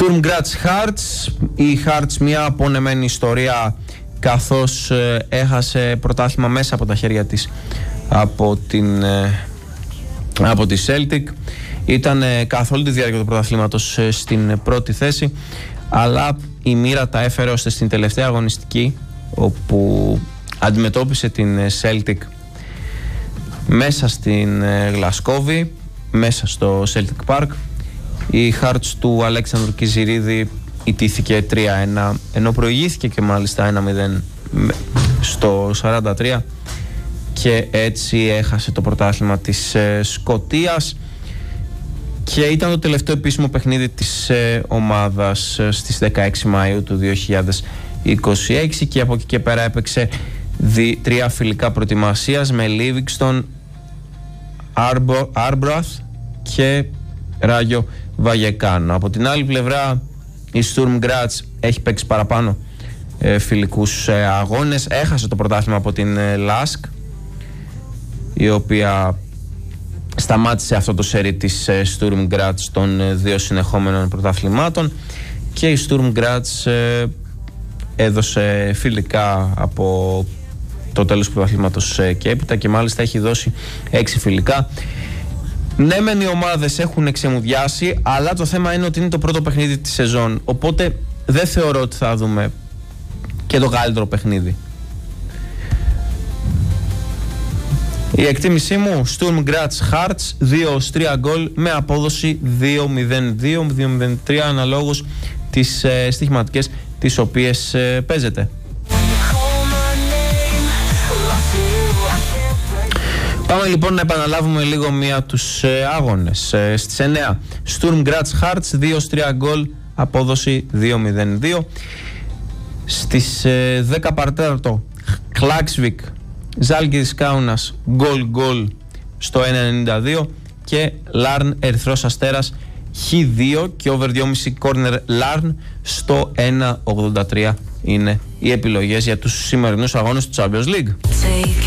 Sturm Graz Hearts. Η Hearts μια απονεμένη ιστορία, καθώς έχασε πρωτάθλημα μέσα από τα χέρια της από τη Celtic. Ήταν καθ' όλη τη διάρκεια του πρωταθλήματος στην πρώτη θέση, αλλά η μοίρα τα έφερε ώστε στην τελευταία αγωνιστική, όπου αντιμετώπισε την Celtic μέσα στην Γλασκόβη, μέσα στο Celtic Park. Η Hearts του Αλέξανδρου Κιζηρίδη ιτήθηκε 3-1, ενώ προηγήθηκε και μάλιστα 1-0 στο 43, και έτσι έχασε το πρωτάθλημα της Σκωτίας, και ήταν το τελευταίο επίσημο παιχνίδι της ομάδας στις 16 Μαΐου του 2026, και από εκεί και πέρα έπαιξε 3 φιλικά προετοιμασίας με Livingston, Arbroath και Ράγιο Βαγεκάνο. Από την άλλη πλευρά η Sturm Graz έχει παίξει παραπάνω φιλικούς αγώνες. Έχασε το πρωτάθλημα από την Lask, η οποία σταμάτησε αυτό το σερί της Sturm Graz των 2 συνεχόμενων πρωταθλημάτων, και η Sturm Graz έδωσε φιλικά από το τέλος του πρωταθλήματος και έπειτα, και μάλιστα έχει δώσει 6 φιλικά. Ναι, μεν οι ομάδες έχουν εξεμουδιάσει, αλλά το θέμα είναι ότι είναι το πρώτο παιχνίδι της σεζόν, οπότε δεν θεωρώ ότι θα δούμε και το καλύτερο παιχνίδι. Η εκτίμησή μου, Sturm Graz Hearts 2-3 γκολ με απόδοση 2-0-2, 2-0-3 αναλόγως τις στοιχηματικές τις οποίες παίζετε. Πάμε λοιπόν να επαναλάβουμε λίγο τους αγώνες. Στις 9 Sturm Graz Hearts 2-3 γκολ, απόδοση 2-0-2. Στις 10 παρατέταρτο Klaksvik Ζάλγκιρις Κάουνας γκολ στο 1.92, και Λάρν Ερυθρός Αστέρας Χ2 και over 2,5 corner Λάρν στο 1.83 είναι οι επιλογές για τους σημερινούς αγώνες του Champions League.